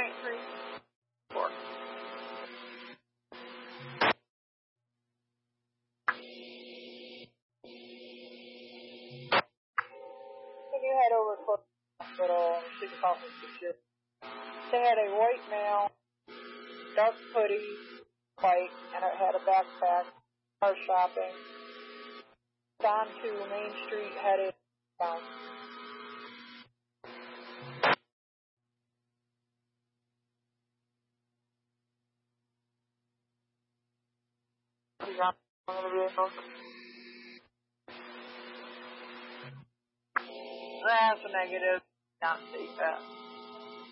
934. When you head over to the hospital, she can call from secure. They had a white male, dark hoodie, white, and it had a backpack, car shopping. On to Main Street, headed down. He's on one of the vehicles. That's a negative. Not safe at.